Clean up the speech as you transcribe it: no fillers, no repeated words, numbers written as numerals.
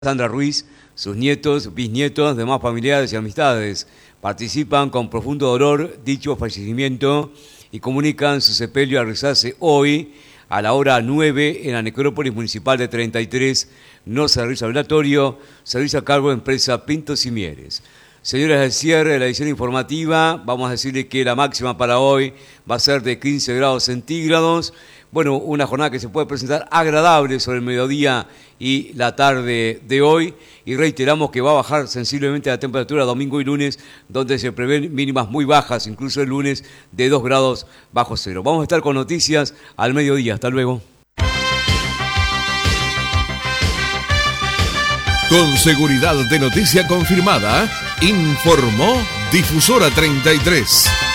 Sandra Ruiz, sus nietos, bisnietos, demás familiares y amistades participan con profundo dolor dicho fallecimiento y comunican su sepelio a realizarse hoy a la hora 9 en la necrópolis municipal de 33. No se realiza velatorio, servicio a cargo de empresa Pintos y Mieres. Señores, al cierre de la edición informativa, vamos a decirles que la máxima para hoy va a ser de 15 grados centígrados. Bueno, una jornada que se puede presentar agradable sobre el mediodía y la tarde de hoy. Y reiteramos que va a bajar sensiblemente la temperatura domingo y lunes, donde se prevén mínimas muy bajas, incluso el lunes de 2 grados bajo cero. Vamos a estar con noticias al mediodía. Hasta luego. Con seguridad de noticia confirmada, informó Difusora 33.